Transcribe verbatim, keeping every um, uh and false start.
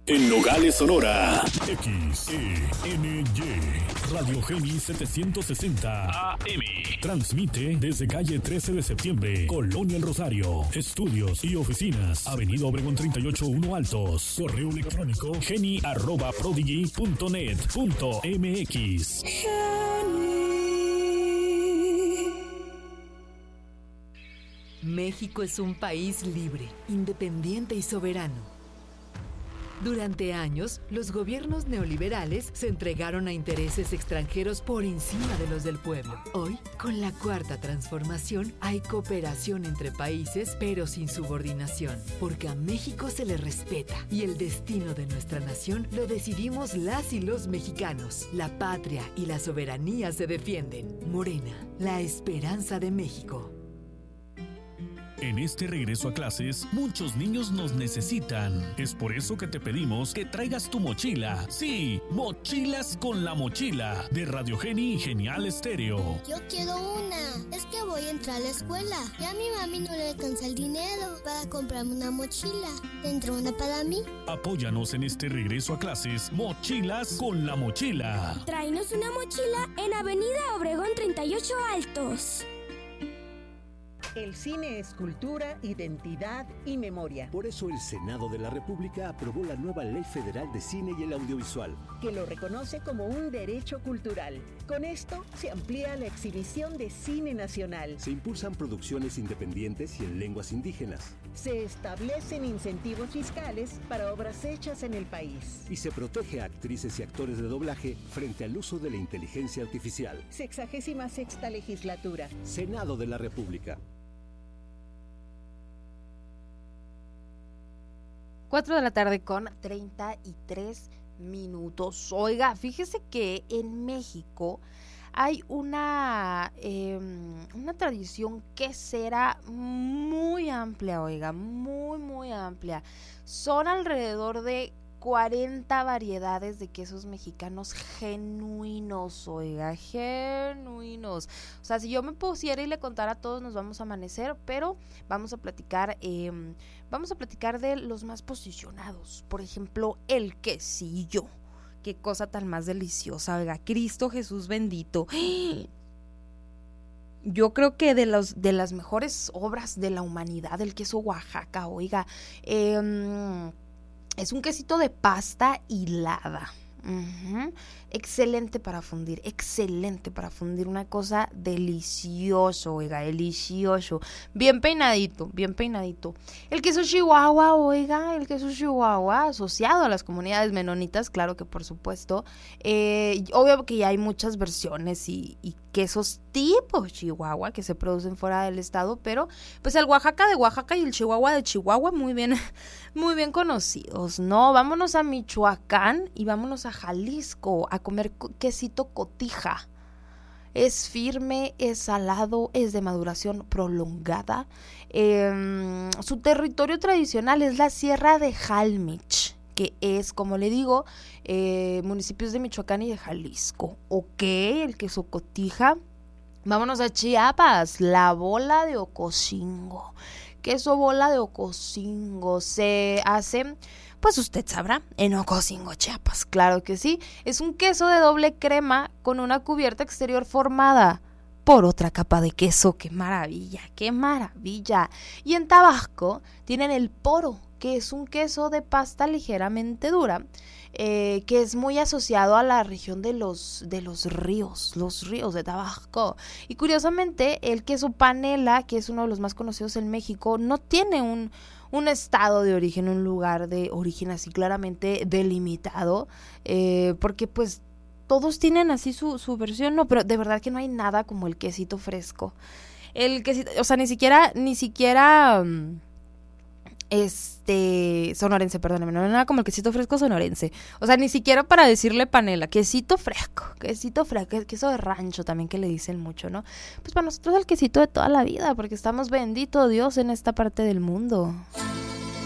En Nogales, Sonora. X E N Y Radio Geni setecientos sesenta A M. Transmite desde calle trece de septiembre, Colonia El Rosario. Estudios y oficinas, Avenida Obregón treinta y ocho uno Altos. Correo electrónico geni arroba prodigy punto net punto m x. México es un país libre, independiente y soberano. Durante años, los gobiernos neoliberales se entregaron a intereses extranjeros por encima de los del pueblo. Hoy, con la Cuarta Transformación, hay cooperación entre países, pero sin subordinación, porque a México se le respeta y el destino de nuestra nación lo decidimos las y los mexicanos. La patria y la soberanía se defienden. Morena, la esperanza de México. En este regreso a clases, muchos niños nos necesitan. Es por eso que te pedimos que traigas tu mochila. Sí, Mochilas con la Mochila, de Radio Geni y Genial Estéreo. Yo quiero una. Es que voy a entrar a la escuela y a mi mami no le alcanza el dinero para comprarme una mochila. ¿Tendrá una para mí? Apóyanos en este regreso a clases, Mochilas con la Mochila. Tráenos una mochila en Avenida Obregón treinta y ocho Altos. El cine es cultura, identidad y memoria. Por eso el Senado de la República aprobó la nueva Ley Federal de Cine y el Audiovisual, que lo reconoce como un derecho cultural. Con esto se amplía la exhibición de cine nacional. Se impulsan producciones independientes y en lenguas indígenas. Se establecen incentivos fiscales para obras hechas en el país. Y se protege a actrices y actores de doblaje frente al uso de la inteligencia artificial. Sexagésima sexta legislatura. Senado de la República. cuatro de la tarde con treinta y tres minutos. Oiga, fíjese que en México hay una, eh, una tradición quesera muy amplia, oiga, muy, muy amplia. Son alrededor de cuarenta variedades de quesos mexicanos genuinos, oiga, genuinos. O sea, si yo me pusiera y le contara a todos, nos vamos a amanecer, pero vamos a platicar, eh, vamos a platicar de los más posicionados. Por ejemplo, el quesillo. Qué cosa tan más deliciosa, oiga, Cristo Jesús bendito. Yo creo que de los de las mejores obras de la humanidad, el queso Oaxaca, oiga, eh, es un quesito de pasta hilada. Uh-huh. Excelente para fundir, excelente para fundir, una cosa delicioso, oiga, delicioso, bien peinadito, bien peinadito. El queso Chihuahua, oiga, el queso Chihuahua asociado a las comunidades menonitas, claro que por supuesto, eh, obvio que ya hay muchas versiones y, y quesos tipo Chihuahua que se producen fuera del estado, pero pues el Oaxaca de Oaxaca y el Chihuahua de Chihuahua muy bien, muy bien conocidos, ¿no? Vámonos a Michoacán y vámonos a Jalisco a comer quesito cotija. Es firme, es salado, es de maduración prolongada. Eh, su territorio tradicional es la Sierra de Jalmich, que es, como le digo, eh, municipios de Michoacán y de Jalisco. Ok, el queso cotija. Vámonos a Chiapas, la bola de Ocosingo. Queso bola de Ocosingo se hace, pues usted sabrá, en Ocosingo, Chiapas, claro que sí. Es un queso de doble crema con una cubierta exterior formada por otra capa de queso. ¡Qué maravilla, qué maravilla! Y en Tabasco tienen el poro, que es un queso de pasta ligeramente dura, eh, que es muy asociado a la región de los, de los ríos, los ríos de Tabasco. Y curiosamente, el queso panela, que es uno de los más conocidos en México, no tiene un, un estado de origen, un lugar de origen así claramente delimitado, eh, porque pues todos tienen así su, su versión, no, pero de verdad que no hay nada como el quesito fresco. El quesito, o sea, ni siquiera, ni siquiera... Um, Este, sonorense, perdóname, no hay nada como el quesito fresco sonorense. O sea, ni siquiera para decirle panela, quesito fresco, quesito fresco, queso de rancho también que le dicen mucho, ¿no? Pues para nosotros el quesito de toda la vida, porque estamos bendito Dios en esta parte del mundo.